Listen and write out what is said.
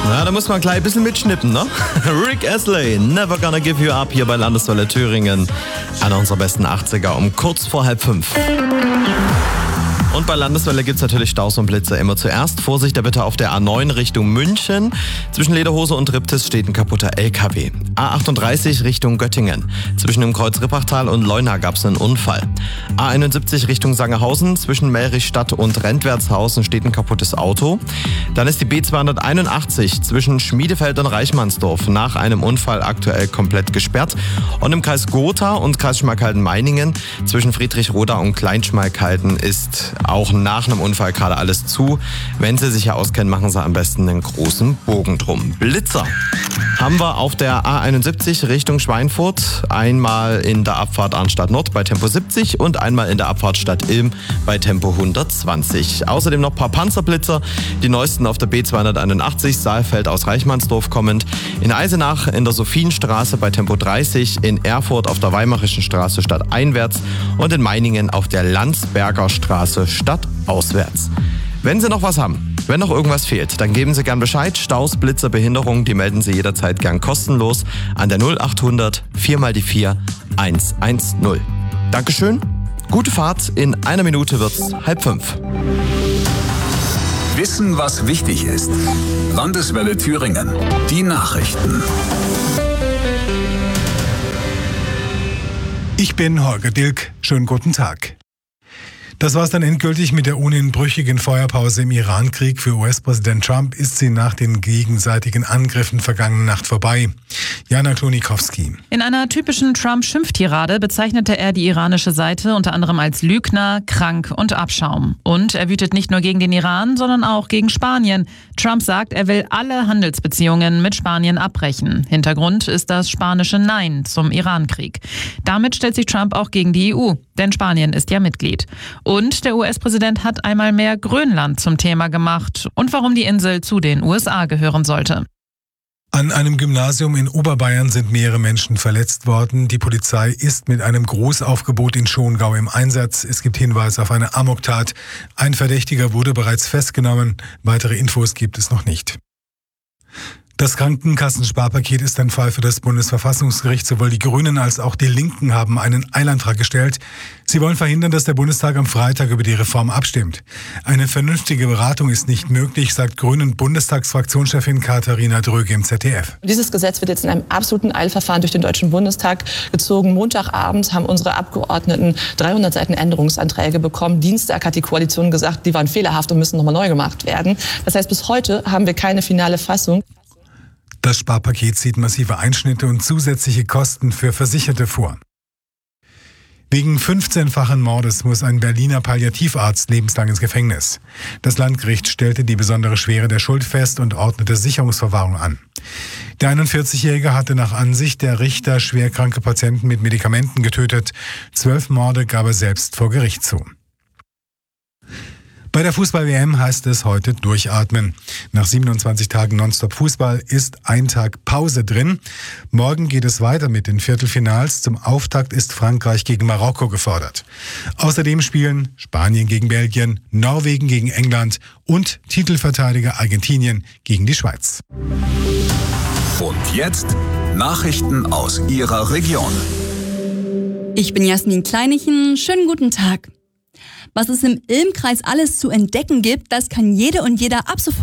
Na, da muss man gleich ein bisschen mitschnippen, ne? Rick Astley, Never Gonna Give You Up, hier bei Landeswelle Thüringen. Einer unserer besten 80er um kurz vor 4:30. Und bei Landeswelle gibt es natürlich Staus und Blitze immer zuerst. Vorsicht, da bitte auf der A9 Richtung München. Zwischen Lederhose und Riptis steht ein kaputter LKW. A38 Richtung Göttingen. Zwischen dem Kreuz Rippachtal und Leuna gab es einen Unfall. A71 Richtung Sangerhausen. Zwischen Melrichstadt und Rentwertshausen steht ein kaputtes Auto. Dann ist die B281 zwischen Schmiedefeld und Reichmannsdorf nach einem Unfall aktuell komplett gesperrt. Und im Kreis Gotha und Kreis Schmalkalden-Meiningen zwischen Friedrichroda und Kleinschmalkalden ist auch nach einem Unfall gerade alles zu. Wenn Sie sich ja auskennen, machen Sie am besten einen großen Bogen drum. Blitzer haben wir auf der A71 Richtung Schweinfurt. Einmal in der Abfahrt Arnstadt Nord bei Tempo 70 und einmal in der Abfahrt Stadt Ilm bei Tempo 120. Außerdem noch ein paar Panzerblitzer. Die neuesten auf der B281 Saalfeld aus Reichmannsdorf kommend. In Eisenach in der Sophienstraße bei Tempo 30. In Erfurt auf der Weimarischen Straße stadteinwärts. Und in Meiningen auf der Landsberger Straße stadtauswärts. Wenn Sie noch was haben, wenn noch irgendwas fehlt, dann geben Sie gern Bescheid. Staus, Blitzer, Behinderungen, die melden Sie jederzeit gern kostenlos an der 0800 4x4 110. Dankeschön, gute Fahrt, in einer Minute wird's 4:30. Wissen, was wichtig ist. Landeswelle Thüringen. Die Nachrichten. Ich bin Holger Dilk. Schönen guten Tag. Das war's dann endgültig mit der ohnehin brüchigen Feuerpause im Iran-Krieg. Für US-Präsident Trump ist sie nach den gegenseitigen Angriffen vergangene Nacht vorbei. Jana Klonikowski. In einer typischen Trump-Schimpftirade bezeichnete er die iranische Seite unter anderem als Lügner, krank und Abschaum. Und er wütet nicht nur gegen den Iran, sondern auch gegen Spanien. Trump sagt, er will alle Handelsbeziehungen mit Spanien abbrechen. Hintergrund ist das spanische Nein zum Iran-Krieg. Damit stellt sich Trump auch gegen die EU, denn Spanien ist ja Mitglied. Und der US-Präsident hat einmal mehr Grönland zum Thema gemacht und warum die Insel zu den USA gehören sollte. An einem Gymnasium in Oberbayern sind mehrere Menschen verletzt worden. Die Polizei ist mit einem Großaufgebot in Schongau im Einsatz. Es gibt Hinweise auf eine Amoktat. Ein Verdächtiger wurde bereits festgenommen. Weitere Infos gibt es noch nicht. Das Krankenkassensparpaket ist ein Fall für das Bundesverfassungsgericht. Sowohl die Grünen als auch die Linken haben einen Eilantrag gestellt. Sie wollen verhindern, dass der Bundestag am Freitag über die Reform abstimmt. Eine vernünftige Beratung ist nicht möglich, sagt Grünen-Bundestagsfraktionschefin Katharina Dröge im ZDF. Dieses Gesetz wird jetzt in einem absoluten Eilverfahren durch den Deutschen Bundestag gezogen. Montagabend haben unsere Abgeordneten 300 Seiten Änderungsanträge bekommen. Dienstag hat die Koalition gesagt, die waren fehlerhaft und müssen nochmal neu gemacht werden. Das heißt, bis heute haben wir keine finale Fassung. Das Sparpaket sieht massive Einschnitte und zusätzliche Kosten für Versicherte vor. Wegen 15-fachen Mordes muss ein Berliner Palliativarzt lebenslang ins Gefängnis. Das Landgericht stellte die besondere Schwere der Schuld fest und ordnete Sicherungsverwahrung an. Der 41-Jährige hatte nach Ansicht der Richter schwerkranke Patienten mit Medikamenten getötet. 12 Morde gab er selbst vor Gericht zu. Bei der Fußball-WM heißt es heute durchatmen. Nach 27 Tagen Nonstop-Fußball ist ein Tag Pause drin. Morgen geht es weiter mit den Viertelfinals. Zum Auftakt ist Frankreich gegen Marokko gefordert. Außerdem spielen Spanien gegen Belgien, Norwegen gegen England und Titelverteidiger Argentinien gegen die Schweiz. Und jetzt Nachrichten aus Ihrer Region. Ich bin Jasmin Kleinichen. Schönen guten Tag. Was es im Ilmkreis alles zu entdecken gibt, das kann jede und jeder ab sofort